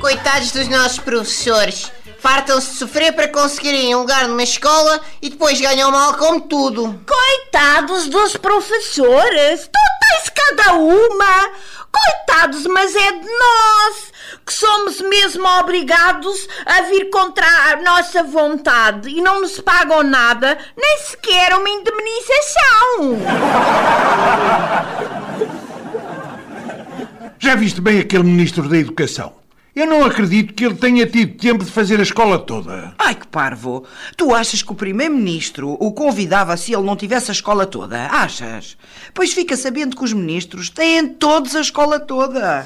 Coitados dos nossos professores. Fartam-se de sofrer para conseguirem um lugar numa escola e depois ganham mal como tudo. Coitados dos professores, tu tens cada uma. Coitados, mas é de nós, que somos mesmo obrigados a vir contra a nossa vontade e não nos pagam nada, nem sequer uma indemnização. Já viste bem aquele ministro da Educação? Eu não acredito que ele tenha tido tempo de fazer a escola toda. Ai, que parvo! Tu achas que o primeiro-ministro o convidava se ele não tivesse a escola toda? Achas? Pois fica sabendo que os ministros têm todos a escola toda.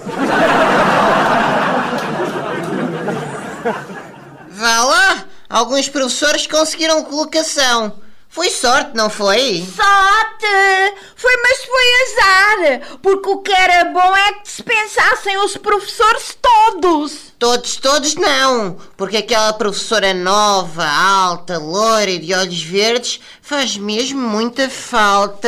Vá lá, alguns professores conseguiram colocação. Foi sorte, não foi? Sorte! Mas foi azar, porque o que era bom é que dispensassem os professores todos. Todos não, porque aquela professora nova, alta, loira e de olhos verdes faz mesmo muita falta.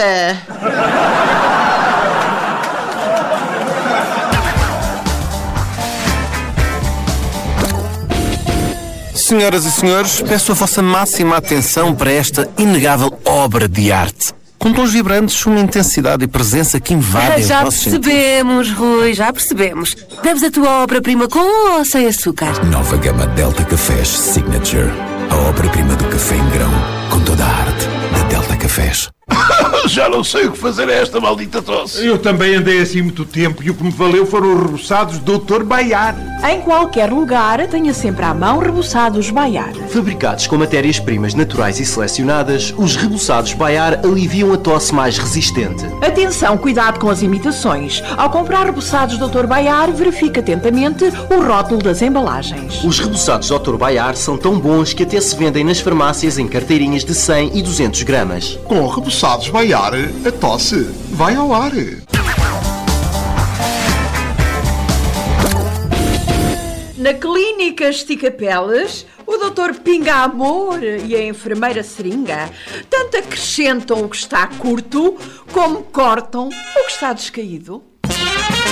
Senhoras e senhores, peço a vossa máxima atenção para esta inegável obra de arte. Com tons vibrantes, uma intensidade e presença que invadem os Já nossos percebemos, Rui, já percebemos. Deves a tua obra-prima com ou sem açúcar? Nova gama Delta Cafés Signature. A obra-prima do café em grão, com toda a arte da Delta Cafés. Já não sei o que fazer a esta maldita tosse. Eu também andei assim muito tempo e o que me valeu foram os reboçados Dr. Baiar. Em qualquer lugar, tenha sempre à mão reboçados Baiar. Fabricados com matérias-primas naturais e selecionadas, os reboçados Baiar aliviam a tosse mais resistente. Atenção, cuidado com as imitações. Ao comprar reboçados Dr. Baiar, verifique atentamente o rótulo das embalagens. Os reboçados Dr. Baiar são tão bons que até se vendem nas farmácias em carteirinhas de 100 e 200 gramas. Com reboçados Baiar, a tosse vai ao ar. Na clínica Esticapeles, o Dr. Pinga Amor e a enfermeira Seringa tanto acrescentam o que está curto como cortam o que está descaído.